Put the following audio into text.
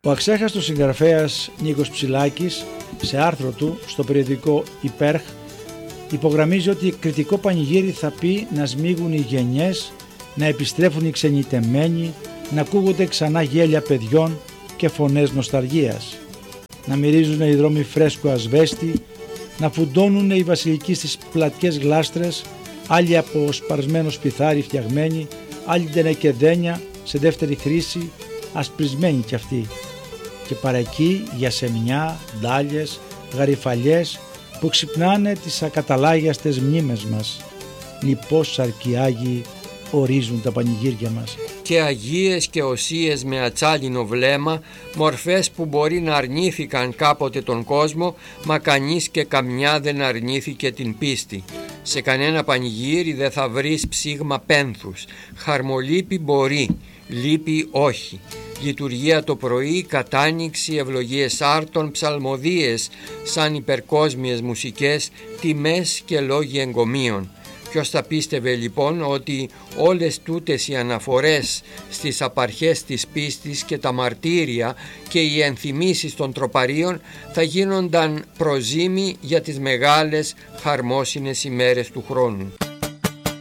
Ο αξέχαστος συγγραφέας Νίκος Ψηλάκης, σε άρθρο του στο περιοδικό Υπέρχ, υπογραμμίζει ότι κριτικό πανηγύρι θα πει να σμίγουν οι γενιές, να επιστρέφουν οι ξενιτεμένοι, να ακούγονται ξανά γέλια παιδιών και φωνές νοσταλγίας, να μυρίζουν οι δρόμοι φρέσκο ασβέστη, να φουντώνουν οι βασιλικοί στις πλατιές γλάστρες, άλλοι από σπαρσμένο σπιθάρι φτιαγμένοι, άλλοι τενεκεδένια σε δεύτερη χρήση, ασπρισμένοι κι αυτοί. Και παρακεί για σεμιά, ντάλιες, γαριφαλιές που ξυπνάνε τις ακαταλάγιαστες μνήμες μας. Λιπώς σαρκιάγοι ορίζουν τα πανηγύρια μας. Και αγίες και οσίες με ατσάλινο βλέμμα, μορφές που μπορεί να αρνήθηκαν κάποτε τον κόσμο, μα κανείς και καμιά δεν αρνήθηκε την πίστη. Σε κανένα πανηγύρι δεν θα βρεις ψήγμα πένθους. Χαρμολύπη μπορεί, λύπη όχι. Λειτουργία το πρωί, κατάνοιξη, ευλογίες άρτων, ψαλμοδίες σαν υπερκόσμιες μουσικές, τιμές και λόγοι εγκομείων. Ποιος θα πίστευε λοιπόν ότι όλες τούτες οι αναφορές στις απαρχές της πίστης και τα μαρτύρια και οι ενθυμίσεις των τροπαρίων θα γίνονταν προζύμι για τις μεγάλες χαρμόσυνες ημέρες του χρόνου.